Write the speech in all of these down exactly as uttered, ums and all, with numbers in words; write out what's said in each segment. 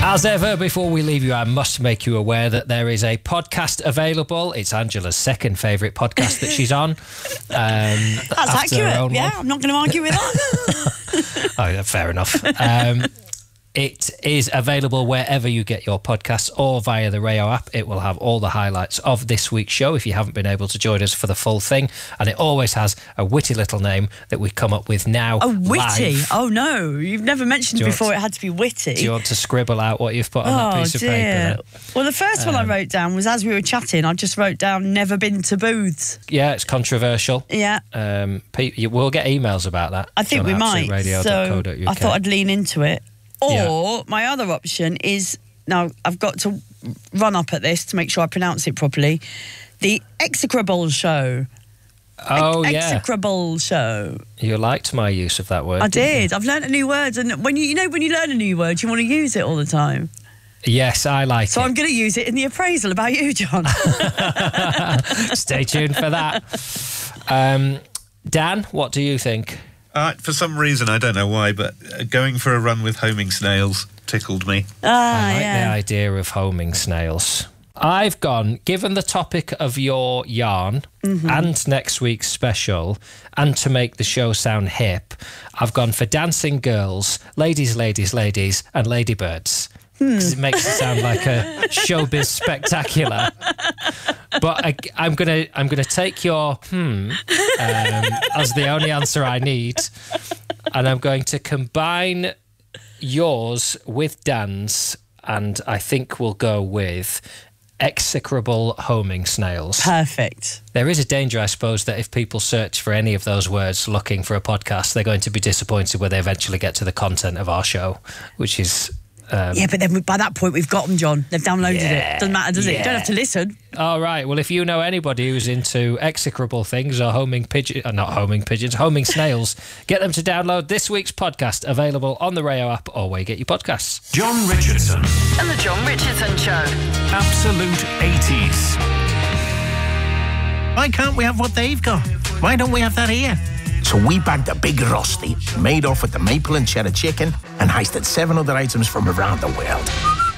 As ever, before we leave you, I must make you aware that there is a podcast available. It's Angela's second favourite podcast that she's on. Um, That's accurate. Yeah, I'm not going to argue with that. Oh, yeah, fair enough. Um, it is available wherever you get your podcasts or via the Rayo app. It will have all the highlights of this week's show if you haven't been able to join us for the full thing. And it always has a witty little name that we come up with now. A witty? Live. Oh, no. You've never mentioned before to, it had to be witty. Do you want to scribble out what you've put on oh, that piece of dear. paper? Then? Well, the first um, one I wrote down was as we were chatting, I just wrote down never been to booths. Yeah, it's controversial. Yeah. Um, we'll get emails about that. I think we might. So I thought I'd lean into it. Or yeah. my other option is, now I've got to run up at this to make sure I pronounce it properly, the Execrable Show. Oh, Ex- yeah. Execrable Show. You liked my use of that word. I did. You? I've learnt a new word. And when you, you know, when you learn a new word, you want to use it all the time. Yes, I like so it. So I'm going to use it in the appraisal about you, John. Stay tuned for that. Um, Dan, what do you think? Uh, for some reason, I don't know why, but going for a run with homing snails tickled me. Ah, I like yeah. the idea of homing snails. I've gone, given the topic of your yarn mm-hmm. and next week's special, and to make the show sound hip, I've gone for dancing girls, ladies, ladies, ladies, and ladybirds. Because hmm. it makes it sound like a showbiz spectacular. But I, I'm gonna, I'm gonna take your hmm um, as the only answer I need, and I'm going to combine yours with Dan's, and I think we'll go with execrable homing snails. Perfect. There is a danger, I suppose, that if people search for any of those words looking for a podcast, they're going to be disappointed when they eventually get to the content of our show, which is. Um, yeah, but then by that point we've got them, John. They've downloaded yeah, it. Doesn't matter, does yeah. it? You don't have to listen. All right. Well, if you know anybody who's into execrable things or homing pigeons, uh, not homing pigeons, homing snails, get them to download this week's podcast, available on the Rayo app or where you get your podcasts. John Richardson and the John Richardson Show. Absolute eighties. Why can't we have what they've got? Why don't we have that here? So we bagged a big rusty, made off with the maple and cheddar chicken, and heisted seven other items from around the world.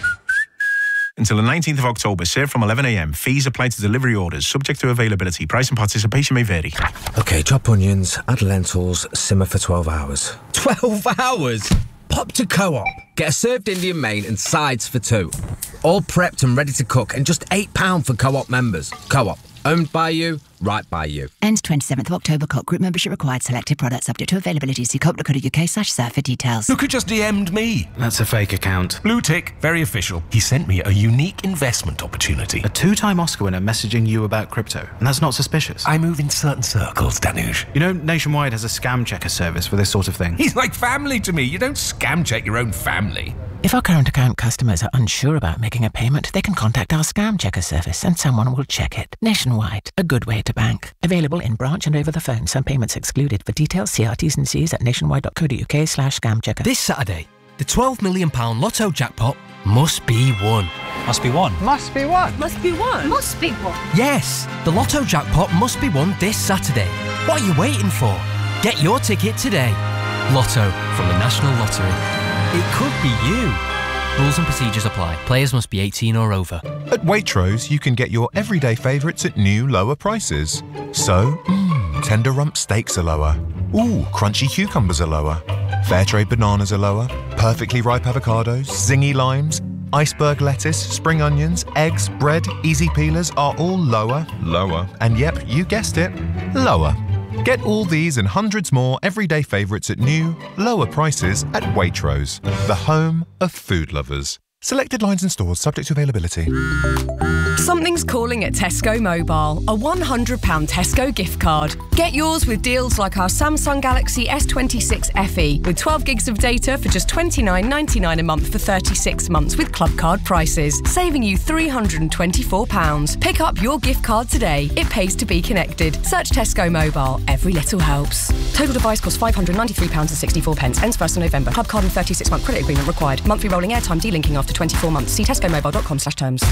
Until the nineteenth of October, served from eleven a m. Fees apply to delivery orders, subject to availability. Price and participation may vary. OK, chop onions, add lentils, simmer for twelve hours. twelve hours? Pop to Co-op. Get a served Indian main and sides for two. All prepped and ready to cook, and just eight pounds for Co-op members. Co-op. Owned by you, right by you. Ends twenty-seventh of October. Co-op group membership required. Selected products subject to availability. See co op dot co dot U K slash serve for details. Look who just D M'd me. That's a fake account. Blue tick, very official. He sent me a unique investment opportunity. A two-time Oscar winner messaging you about crypto, and that's not suspicious. I move in certain circles, Danush. You know, Nationwide has a scam checker service for this sort of thing. He's like family to me. You don't scam check your own family. If our current account customers are unsure about making a payment, they can contact our scam checker service and someone will check it. Nationwide, a good way to bank. Available in branch and over the phone. Some payments excluded. For details, see R Ts and Cs at nationwide dot co dot U K slash scam checker. This Saturday, the twelve million pounds lotto jackpot must be won. Must be won. Must be won. Must be won. Must be won. Yes, the lotto jackpot must be won this Saturday. What are you waiting for? Get your ticket today. Lotto from the National Lottery. It could be you. Rules and procedures apply. Players must be eighteen or over. At Waitrose, you can get your everyday favourites at new, lower prices. So, mmm, tender rump steaks are lower. Ooh, crunchy cucumbers are lower. Fair trade bananas are lower. Perfectly ripe avocados, zingy limes, iceberg lettuce, spring onions, eggs, bread, easy peelers are all lower, lower, and yep, you guessed it, lower. Get all these and hundreds more everyday favourites at new, lower prices at Waitrose, the home of food lovers. Selected lines and stores subject to availability. Something's calling at Tesco Mobile. A one hundred pounds Tesco gift card. Get yours with deals like our Samsung Galaxy S twenty-six F E with twelve gigs of data for just twenty-nine ninety-nine a month for thirty-six months with club card prices, saving you three hundred twenty-four pounds. Pick up your gift card today. It pays to be connected. Search Tesco Mobile. Every little helps. Total device costs five hundred ninety-three pounds sixty-four. Ends first of November. Club card and thirty-six month credit agreement required. Monthly rolling airtime delinking after twenty-four months. See tesco mobile dot com slash terms.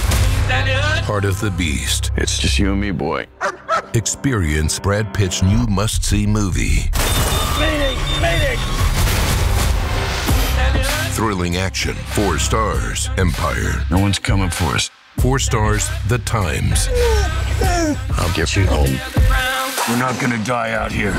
Part of the Beast. It's just you and me, boy. Experience Brad Pitt's new must-see movie. Mayday! Mayday! thrilling action. Four stars, Empire. No one's coming for us. Four stars, The Times. I'll get you home. We're not gonna die out here.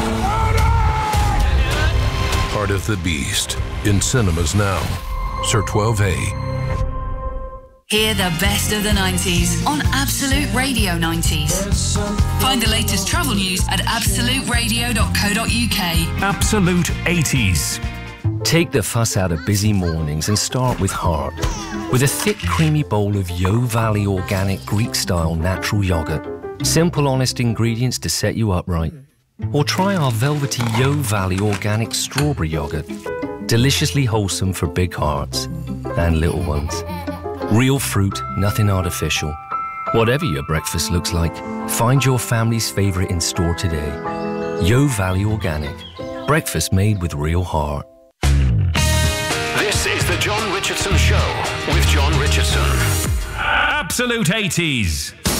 Part of the Beast. In cinemas now. Sir twelve A. Hear the best of the nineties on Absolute Radio nineties. Find the latest travel news at absolute radio dot co dot uk. Absolute eighties. Take the fuss out of busy mornings and start with heart. With a thick, creamy bowl of Yo Valley organic Greek-style natural yogurt. Simple, honest ingredients to set you up right. Or try our velvety Yo Valley organic strawberry yogurt. Deliciously wholesome for big hearts and little ones. Real fruit, nothing artificial. Whatever your breakfast looks like, find your family's favourite in store today. Yo Valley Organic. Breakfast made with real heart. This is the John Richardson Show with John Richardson. Absolute eighties.